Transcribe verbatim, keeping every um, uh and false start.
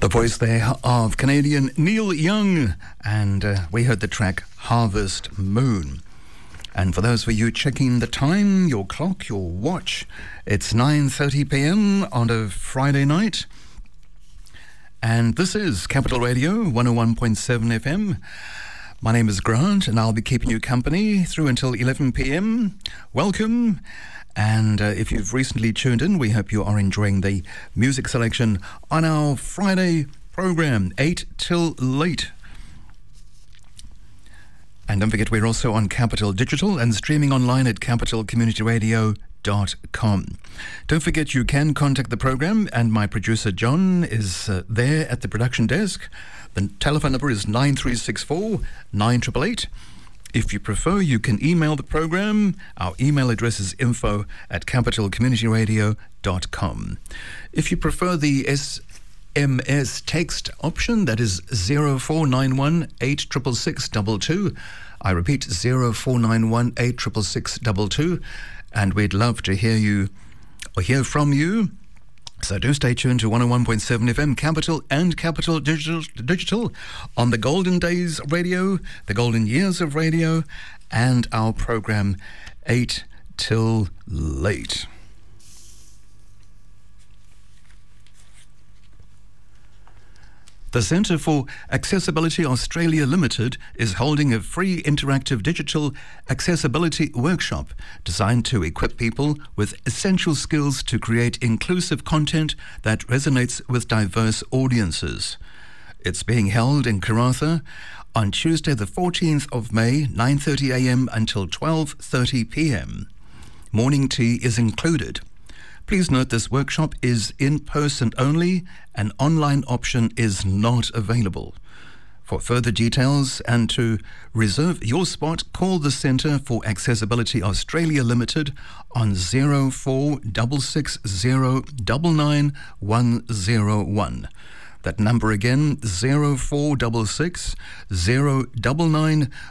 The voice there of Canadian Neil Young, and uh, we heard the track Harvest Moon. And for those of you checking the time, your clock, your watch, it's nine thirty p.m. on a Friday night. And this is Capital Radio, one oh one point seven F M. My name is Grant, and I'll be keeping you company through until eleven p.m. Welcome. And uh, if you've recently tuned in, we hope you are enjoying the music selection on our Friday program, eight till late. And don't forget, we're also on Capital Digital and streaming online at capital community radio dot com. Don't forget, you can contact the program, and my producer John is uh, there at the production desk. The telephone number is nine three six four, nine eight eight eight. If you prefer, you can email the program. Our email address is info at capital community radio dot com. If you prefer the S M S text option, that is zero four nine one, eight six six six two two. I repeat, zero four nine one, eight six six six two two. And we'd love to hear you or hear from you. So do stay tuned to one oh one point seven F M, Capital and Capital Digital, Digital on the Golden Days Radio, the Golden Years of Radio, and our program eight till late. The Centre for Accessibility Australia Limited is holding a free interactive digital accessibility workshop designed to equip people with essential skills to create inclusive content that resonates with diverse audiences. It's being held in Karratha on Tuesday the fourteenth of May, nine thirty a.m. until twelve thirty p.m. Morning tea is included. Please note this workshop is in person only. An online option is not available. For further details and to reserve your spot, call the Centre for Accessibility Australia Limited on zero four six six zero nine nine one zero one. That number again, zero four six six zero nine nine